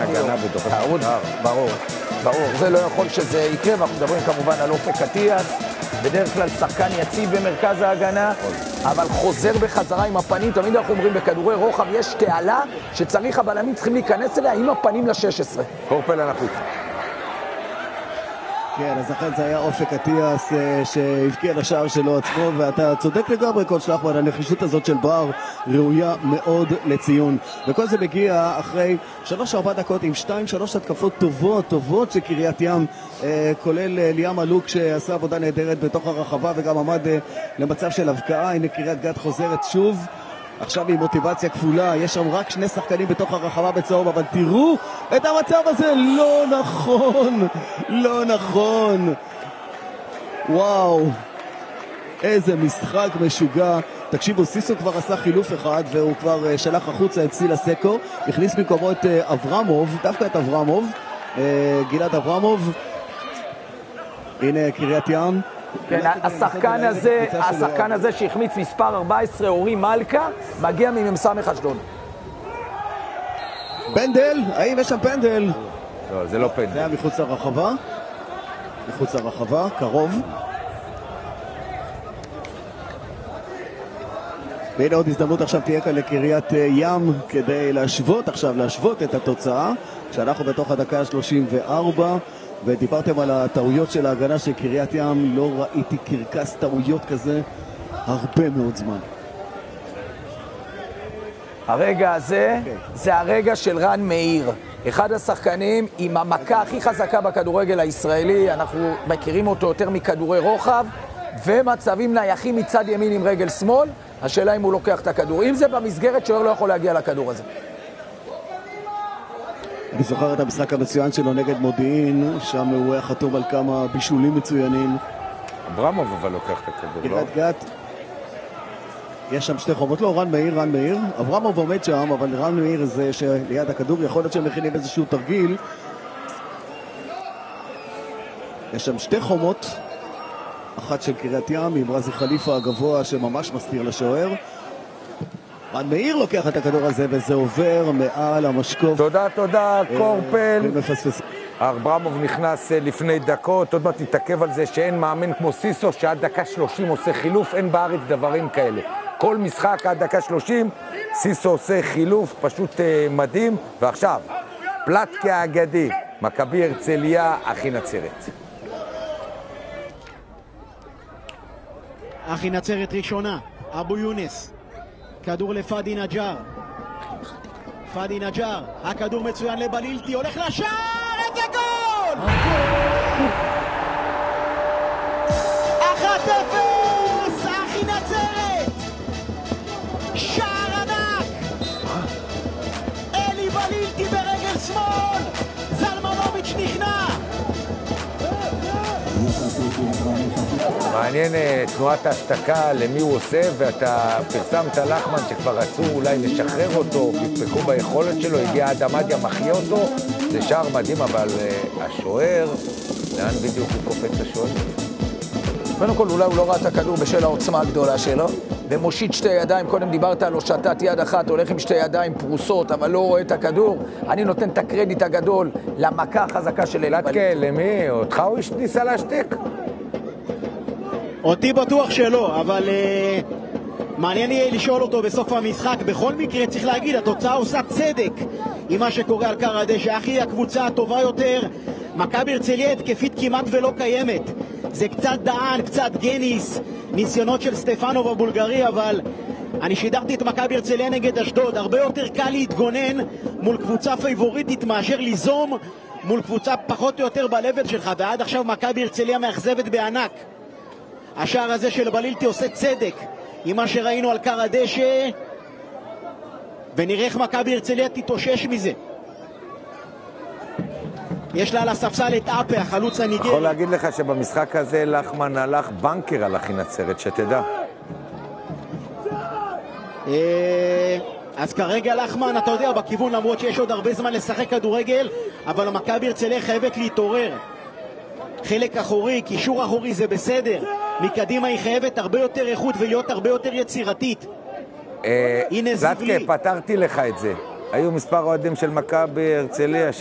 הגנה ודוחף. ברור. זה לא יכול שזה יקרה, ואנחנו מדברים כמובן על אופק אטיאס, בדרך כלל שחקן יציב במרכז ההגנה, אבל חוזר בחזרה עם הפנים. תמיד אנחנו אומרים בכדורי רוחב יש תעלה שצריך, הבלמים צריכים להיכנס אליה עם הפנים ל-16. קורפל אנחנו איתך. כן, אז לכן זה היה אופק אטיאס שהבקיע לשער שלו עצמו, ואתה צודק לגמרי כל שלחמן, הנחישות הזאת של בר ראויה מאוד לציון, וכל זה מגיע אחרי 3-4 דקות עם 2-3 התקפות טובות של קריית ים, כולל ליאם אלוק שעשה עבודה נהדרת בתוך הרחבה וגם עמד למצב של הבקעה. הנה קריית גת חוזרת שוב עכשיו עם מוטיבציה כפולה, יש שם רק 2 שחקנים בתוך הרחבה בצהוב, אבל תראו את המצב הזה, לא נכון, וואו, איזה משחק משוגע. תקשיבו, סיסו כבר עשה חילוף אחד והוא כבר שלח החוצה את סילה סקו, הכניס במקומו את אברמוב, דווקא את אברמוב, גלעד אברמוב. הנה קריית ים, כן, השחקן הזה שהחמיץ מספר 14, אורי מלכה, מגיע ממסמך אשדוד. פנדל, האם יש שם פנדל? לא, זה לא פנדל. זה היה מחוץ לרחבה, קרוב. והנה עוד הזדמנות עכשיו תהיה כאן לקריית ים כדי להשוות את התוצאה, כשאנחנו בתוך הדקה ה-34, ודיברתם על הטעויות של ההגנה של קריית ים. לא ראיתי קרקס טעויות כזה הרבה מאוד זמן. הרגע הזה זה הרגע של רן מאיר, אחד השחקנים עם המכה הכי חזקה בכדורגל הישראלי. אנחנו מכירים אותו יותר מכדורי רוחב ומצבים נייחים מצד ימין עם רגל שמאל. השאלה אם הוא לוקח את הכדור, אם זה במסגרת שוער לא יכול להגיע לכדור הזה. אני זוכר את המשחק המצוין שלו נגד מודיעין, שם הוא היה חתום על כמה בישולים מצוינים. אברמוב אבל לוקח את הכדור, לא? קריית גת, יש שם 2 חומות, לא, רן מאיר, אברמוב עומד שם, אבל רן מאיר זה שליד הכדור, יכול להיות שהם מכינים איזשהו תרגיל. יש שם 2 חומות, אחת של קריית ים עם רזי חליפה הגבוה שממש מסתיר לשוער. רן מאיר לוקח את הכדור הזה וזה עובר מעל המשקוף. תודה, קורפל. אברמוב נכנס לפני דקות, עוד מעט נתעכב על זה שאין מאמן כמו סיסו שעד דקה 30 עושה חילוף, אין בארץ דברים כאלה. כל משחק עד דקה 30 סיסו עושה חילוף, פשוט מדהים. ועכשיו, פלטקה האגדי, מכבי הרצליה, אחי נצרת. אחי נצרת ראשונה, אבו יונס, כדור לפאדי נג'אר, הכדור מצוין לבלילטי, הולך לשער, איזה גול! 1-0, אחי נצרת, שער ענק, אלי בלילטי ברגל שמאל, זלמנוביץ' נכנע. מעניין תנועת ההשתקה למי הוא עושה, ואתה פרסמת לחמן שכבר רצו אולי לשחרר אותו, פקפקו ביכולת שלו, הגיע עד עמדיה, מחיה אותו, זה שער מדהים, אבל השוער, לאן בדיוק הוא קופץ השוער? קודם כל אולי הוא לא ראה את הכדור בשל העוצמה הגדולה שלו, ומושיט 2 ידיים, קודם דיברת על הושטת יד אחת, הולך עם 2 ידיים פרוסות, אבל לא רואה את הכדור. אני נותן את הקרדיט הגדול למכה החזקה של אלי בלילטי. פלטקה, למי? אותך הוא ניסה להשתיק? אותי בטוח שלא, אבל מעניין יהיה לשאול אותו בסוף המשחק. בכל מקרה צריך להגיד, התוצאה עושה צדק עם מה שקורה על קר הדשא. אחי, הקבוצה הטובה יותר, מכבי הרצליה התקפית כמעט ולא קיימת. זה קצת דען, קצת גניס, ניסיונות של סטפנוב הבולגרי, אבל אני שידרתי את מכבי הרצליה נגד אשדוד. הרבה יותר קל להתגונן מול קבוצה פייבוריטית מאשר ליזום מול קבוצה פחות או יותר בלבל שלך, ועד עכשיו מכבי הרצליה מאכזבת בענק. השער הזה של בלילטי עושה צדק עם מה שראינו על קר הדשא, ונראה איך מכבי הרצליה תתאושש מזה. יש לה על הספסל את אפה, החלוץ הניגרי. יכול להגיד לך שבמשחק הזה לחמן הלך בנקר על אחי נצרת, שתדע. אז כרגע לחמן, אתה יודע, בכיוון, למרות שיש עוד הרבה זמן לשחק כדורגל, אבל המכבי הרצליה חייבת להתעורר. חלק אחורי, קישור אחורי זה בסדר, מקדימה היא חייבת הרבה יותר איכות ולהיות הרבה יותר יצירתית. פלטקה, פתרתי לך את זה. היו מספר אוהדים של מכבי הרצליה